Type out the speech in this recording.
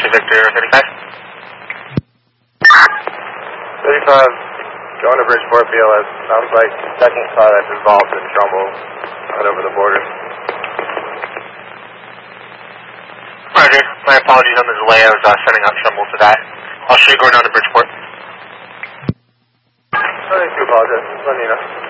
Victor 35. 35, going to Bridgeport BLS. Sounds like second car that's involved in trouble right over the border. Roger. My apologies on the delay. I was sending out Trumbull to that. I'll show you going down to Bridgeport. I do apologize. Let me know.